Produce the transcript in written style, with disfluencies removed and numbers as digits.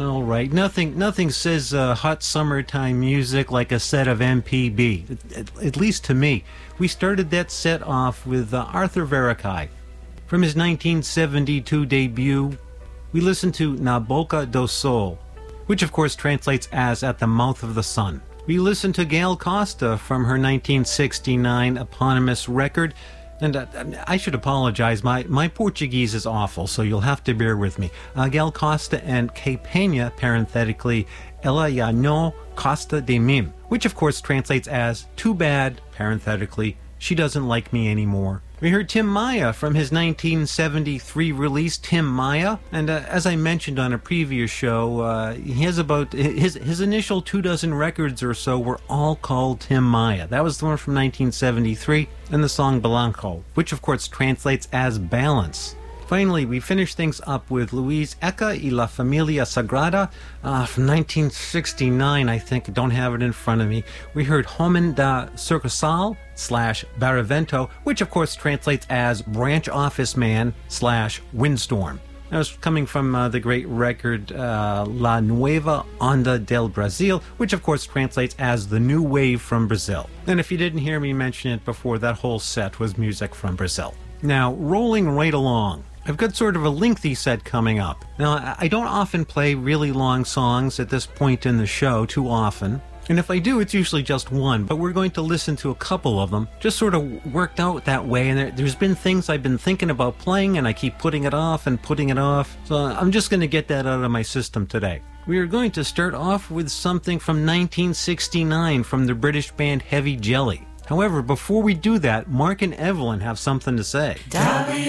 All right, nothing says hot summertime music like a set of MPB, at least to me. We started that set off with Arthur Verocai. From his 1972 debut, we listened to Na Boca do Sol, which of course translates as At the Mouth of the Sun. We listened to Gal Costa from her 1969 eponymous record, and I should apologize, my Portuguese is awful, so you'll have to bear with me. Gal Costa and Que Peña, parenthetically, Ela ya no Costa de Mim, which of course translates as Too bad, parenthetically, she doesn't like me anymore. We heard Tim Maya from his 1973 release, Tim Maya, and as I mentioned on a previous show, he has about his initial 24 records or so were all called Tim Maya. That was the one from 1973, and the song Blanco, which of course translates as Balance. Finally, we finished things up with Luis Eca y La Familia Sagrada from 1969, I think. Don't have it in front of me. We heard Homem da Sucursal / Barravento, which of course translates as Branch Office Man / Windstorm. That was coming from the great record La Nueva Onda del Brasil, which of course translates as The New Wave from Brazil. And if you didn't hear me mention it before, that whole set was music from Brazil. Now, rolling right along, I've got sort of a lengthy set coming up. Now, I don't often play really long songs at this point in the show too often, and if I do, it's usually just one, but we're going to listen to a couple of them. Just sort of worked out that way, and there's been things I've been thinking about playing, and I keep putting it off, so I'm just going to get that out of my system today. We are going to start off with something from 1969 from the British band Heavy Jelly. However, before we do that, Mark and Evelyn have something to say.